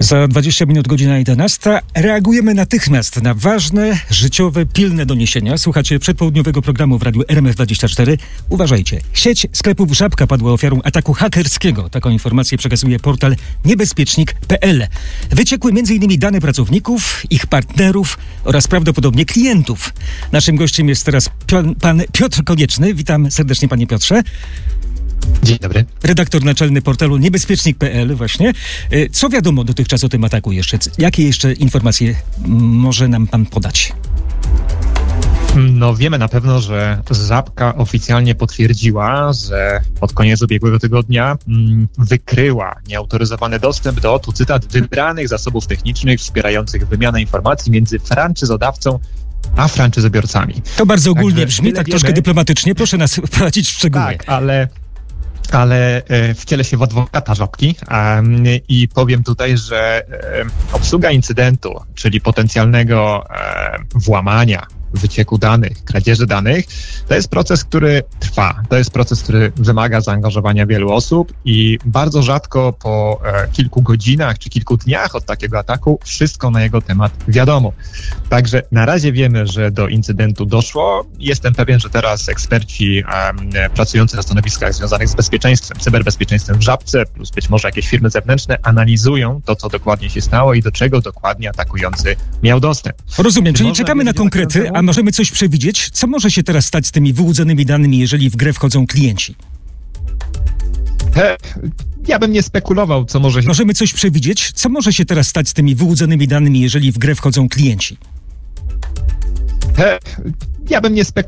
Za 20 minut godzina 11. Reagujemy natychmiast na ważne, życiowe, pilne doniesienia. Słuchacie przedpołudniowego programu w radiu RMF24. Uważajcie. Sieć sklepów Żabka padła ofiarą ataku hakerskiego. Taką informację przekazuje portal niebezpiecznik.pl. Wyciekły m.in. dane pracowników, ich partnerów oraz prawdopodobnie klientów. Naszym gościem jest teraz pan Piotr Konieczny. Witam serdecznie, panie Piotrze. Dzień dobry. Redaktor naczelny portalu niebezpiecznik.pl właśnie. Co wiadomo dotychczas o tym ataku jeszcze? Jakie jeszcze informacje może nam pan podać? No wiemy na pewno, że Żabka oficjalnie potwierdziła, że pod koniec ubiegłego tygodnia wykryła nieautoryzowany dostęp do, tu cytat, wybranych zasobów technicznych wspierających wymianę informacji między franczyzodawcą a franczyzobiorcami. To bardzo ogólnie brzmi, tak troszkę dyplomatycznie. Proszę nas wprowadzić w szczegóły. Tak, ale wcielę się w adwokata Żabki i powiem tutaj, że obsługa incydentu, czyli potencjalnego włamania, wycieku danych, kradzieży danych, to jest proces, który trwa. To jest proces, który wymaga zaangażowania wielu osób i bardzo rzadko po kilku godzinach czy kilku dniach od takiego ataku wszystko na jego temat wiadomo. Także na razie wiemy, że do incydentu doszło. Jestem pewien, że teraz eksperci pracujący na stanowiskach związanych z bezpieczeństwem, cyberbezpieczeństwem w Żabce, plus być może jakieś firmy zewnętrzne, analizują to, co dokładnie się stało i do czego dokładnie atakujący miał dostęp. Rozumiem, czyli czekamy na konkrety, a możemy coś przewidzieć? Co może się teraz stać z tymi wyłudzonymi danymi, jeżeli w grę wchodzą klienci? Ja bym nie spekulował, co może się... Możemy coś przewidzieć? Co może się teraz stać z tymi wyłudzonymi danymi, jeżeli w grę wchodzą klienci? Ja bym nie spekulował.